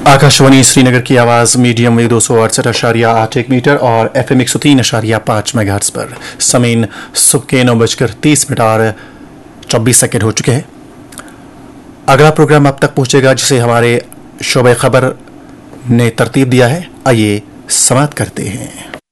आकाशवाणी श्रीनगर की आवाज़ medium wave 268.8 और FM 103.5 मेगाहर्ट्ज़ पर समीन सुबह के 9:30 और 24 हो चुके हैं। अगला प्रोग्राम अब तक पहुंचेगा जिसे हमारे शोबे खबर ने तरतीब दिया है। आइए समाप्त करते हैं।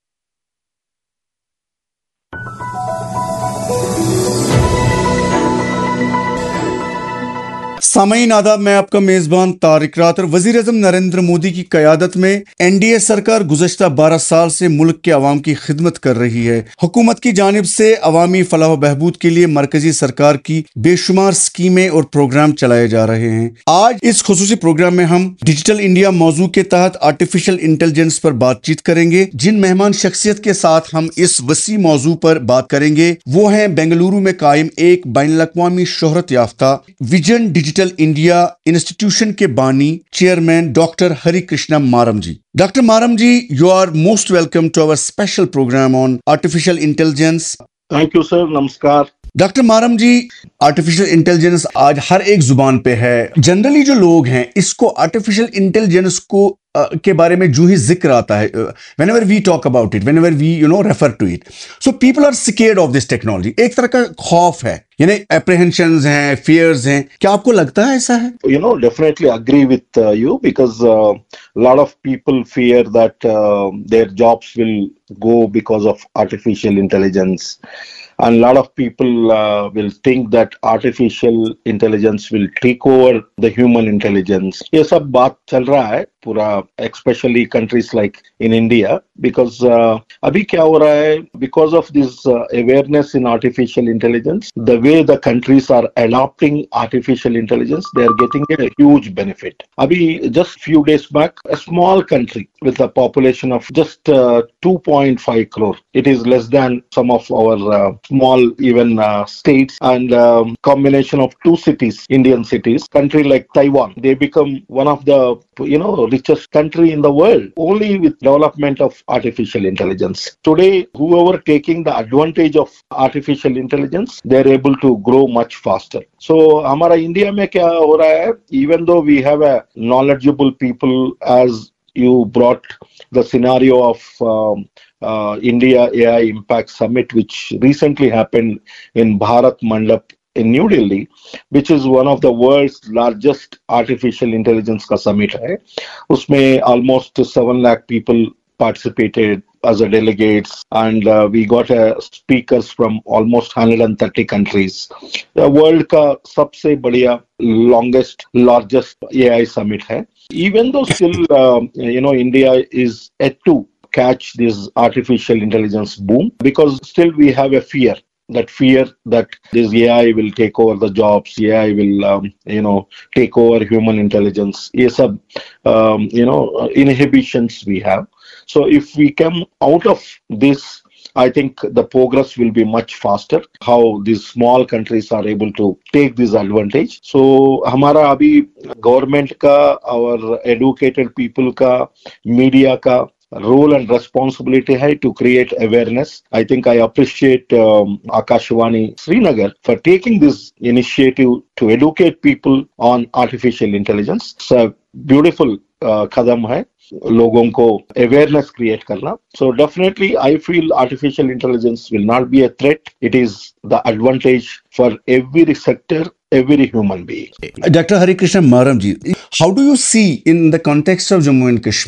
सामईन आदाब, मैं आपका मेजबान तारिक रात। और वज़ीर-ए-आज़म नरेंद्र मोदी की क़यादत में NDA सरकार गुज़श्ता 12 साल से मुल्क के अवाम की खिदमत कर रही है। हुकूमत की जानिब से अवामी फलाह व बहबूद के लिए मरकजी सरकार की बेशुमार स्कीमें और प्रोग्राम चलाए जा रहे हैं। आज इस खुसूसी प्रोग्राम में हम डिजिटल इंडिया मौजू के तहत आर्टिफिशियल इंटेलिजेंस पर बातचीत करेंगे। जिन मेहमान शख्सियत के साथ हम इस वसी मौजू पर बात करेंगे वो हैं बेंगलुरु में कायम एक बैनुल-अक़वामी शोहरत याफ्ता विजन डिजिटल इंडिया इंस्टीट्यूशन के बानी chairman doctor Hari Krishna Maram ji. Doctor Maram ji, you are most welcome to our special programme on artificial intelligence. Thank you sir, नमस्कार। डॉक्टर मारम जी, आर्टिफिशियल इंटेलिजेंस आज हर एक जुबान पे है। जनरली जो लोग हैं इसको आर्टिफिशियल इंटेलिजेंस को के बारे में जो ही जिक्र आता है, whenever we talk about it, whenever we refer to it, so people are scared of this technology। एक तरह का खौफ है, यानी apprehensions हैं, fears हैं। क्या आपको लगता है ऐसा है? Definitely agree with you because a lot of people fear that their jobs will go because of artificial intelligence. And a lot of people will think that artificial intelligence will take over the human intelligence. ये सब बात चल रहा है पूरा, especially countries like in India, because अभी क्या हो रहा है, because of this awareness in artificial intelligence, the way the countries are adopting artificial intelligence, they are getting a huge benefit. अभी just few days back, a small country with a population of just 2.5 crore, it is less than some of our small even states, and combination of two cities, Indian cities, country like Taiwan, they become one of the richest country in the world only with development of artificial intelligence. Today, whoever taking the advantage of artificial intelligence, they are able to grow much faster. So हमारा India में क्या हो रहा है, even though we have a knowledgeable people, as you brought the scenario of India AI Impact Summit, which recently happened in Bharat Mandap in New Delhi, which is one of the world's largest artificial intelligence का summit है। उसमें almost 7 lakh people participated as a delegates, and we got speakers from almost 130 countries. The world का सबसे बढ़िया longest largest AI summit है। Even though still India is yet to catch this artificial intelligence boom, because still we have a fear that this AI will take over the jobs, AI will take over human intelligence. ये सब inhibitions we have. So if we come out of this, I think the progress will be much faster. How these small countries are able to take this advantage. So हमारा अभी government का, our educated people का, media का role and responsibility hai to create awareness. I think I appreciate Akashwani Srinagar for taking this initiative to educate people on artificial intelligence. It's a beautiful कदम है लोगों को awareness create करना. So definitely I feel artificial intelligence will not be a threat. It is the advantage for every sector, every human being. Dr. Hari Krishna Maram ji, how do you see in the context of Jammu and Kashmir